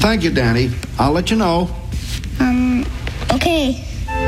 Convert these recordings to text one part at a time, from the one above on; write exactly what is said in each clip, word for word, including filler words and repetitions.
Thank you, Danny. I'll let you know. Um, okay.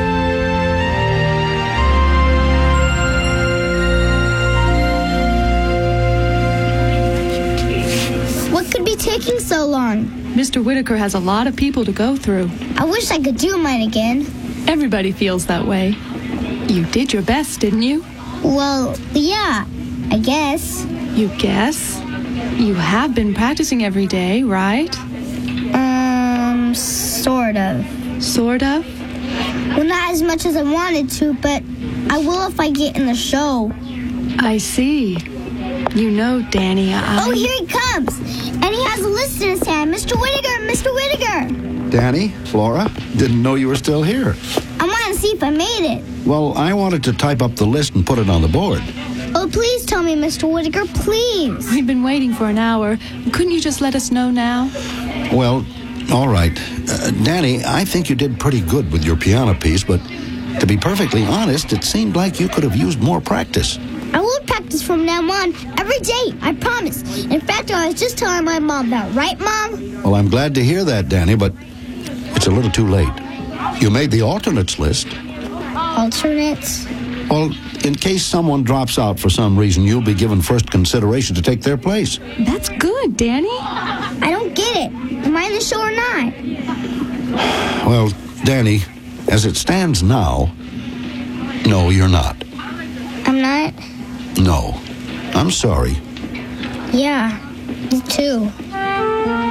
What could be taking so long? Mister Whitaker has a lot of people to go through. I wish I could do mine again. Everybody feels that way. You did your best, didn't you? Well, yeah, I guess. You guess? You have been practicing every day, right? Um, sort of. Sort of? Well, not as much as I wanted to, but I will if I get in the show. I see. You know, Danny, I... Oh, here he comes! And he has a list in his hand. Mister Whitaker, Mister Whitaker! Danny, Flora, didn't know you were still here. I want to see if I made it. Well, I wanted to type up the list and put it on the board. Oh, please tell me, Mister Whitaker, please. We've been waiting for an hour. Couldn't you just let us know now? Well, all right. Uh, Danny, I think you did pretty good with your piano piece, but to be perfectly honest, it seemed like you could have used more practice. I will practice from now on every day, I promise. In fact, I was just telling my mom that, right, Mom? Well, I'm glad to hear that, Danny, but it's a little too late. You made the alternates list. Alternates? Well, in case someone drops out for some reason, you'll be given first consideration to take their place. That's good, Danny. I don't get it. Am I in the show or not? Well, Danny, as it stands now, no, you're not. I'm not? No. I'm sorry. Yeah, me too.